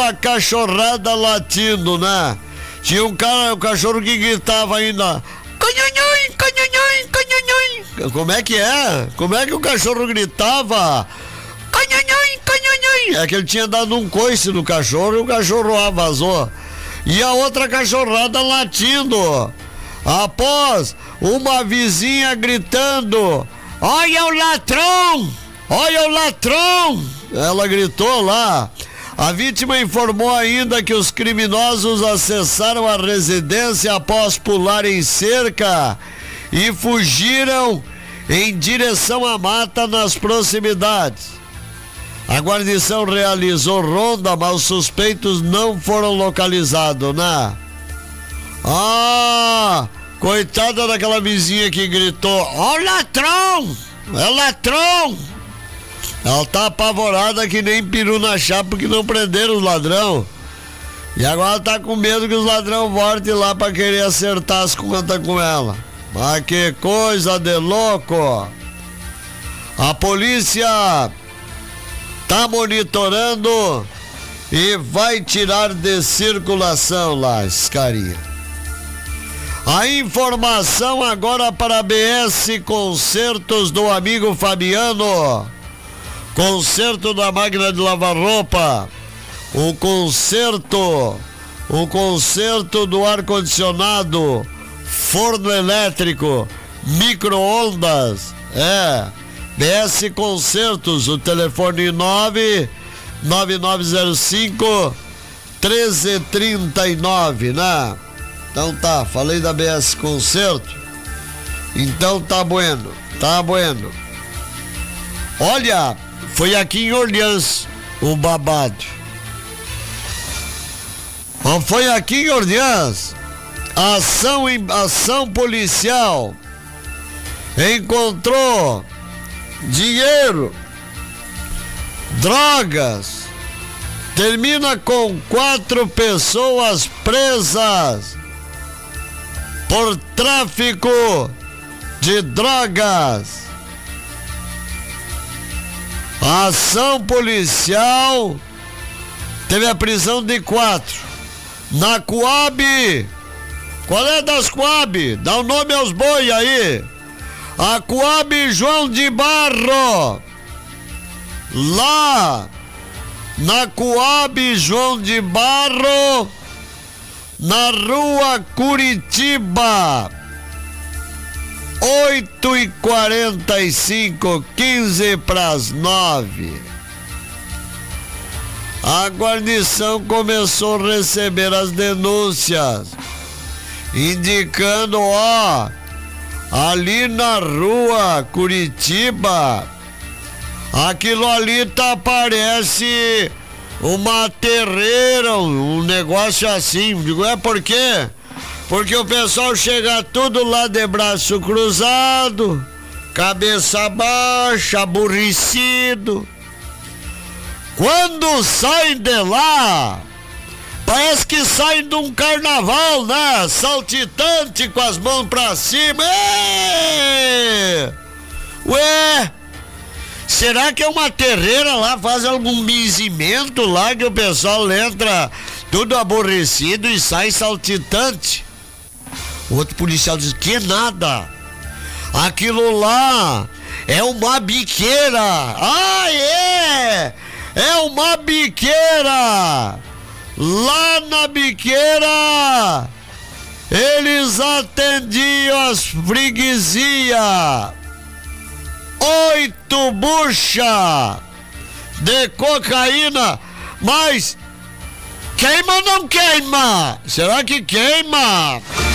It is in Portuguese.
uma cachorrada latindo, né? Tinha um cachorro que gritava ainda: canhonhoi, canhonhoi, canhonhoi. Como é que é? Como é que o cachorro gritava? Canhonhoi, canhonhoi. É que ele tinha dado um coice no cachorro e o cachorro vazou. E a outra cachorrada latindo, após uma vizinha gritando: olha o ladrão! Olha o ladrão! Ela gritou lá. A vítima informou ainda que os criminosos acessaram a residência após pularem cerca e fugiram em direção à mata nas proximidades. A guarnição realizou ronda, mas os suspeitos não foram localizados, né? Ah, coitada daquela vizinha que gritou: ó ladrão! É ladrão! Ela tá apavorada que nem peru na chapa porque não prenderam os ladrão. E agora tá com medo que os ladrão voltem lá pra querer acertar as contas com ela. Mas que coisa de louco! A polícia tá monitorando e vai tirar de circulação lá esse carinha. A informação agora para a BS Concertos do amigo Fabiano. Conserto da máquina de lavar roupa, o conserto do ar-condicionado, forno elétrico, micro-ondas, BS Concertos, o telefone 99905 1339, né? Então tá, falei da BS Concerto, então tá bueno. Olha, foi aqui em Orleans o babado. Foi aqui em Orleans. Ação policial encontrou dinheiro, drogas. Termina com 4 pessoas presas por tráfico de drogas. A ação policial teve a prisão de 4. Na Coab. Qual é das Coab? Dá o nome aos boi aí. A Coab João de Barro. Lá na Coab João de Barro, na rua Curitiba. 8h45, 8:45. A guarnição começou a receber as denúncias, indicando, ali na rua Curitiba, aquilo ali parece uma terreira, um negócio assim. Digo, por quê? Porque o pessoal chega tudo lá de braço cruzado, cabeça baixa, aborrecido. Quando saem de lá, parece que saem de um carnaval, né? Saltitante, com as mãos pra cima. Ué, será que é uma terreira lá? Faz algum benzimento lá que o pessoal entra tudo aborrecido e sai saltitante? Outro policial diz: que nada, aquilo lá é uma biqueira. É uma biqueira. Lá na biqueira eles atendiam as freguesias. 8 buchas de cocaína. Mas queima ou não queima? Será que queima?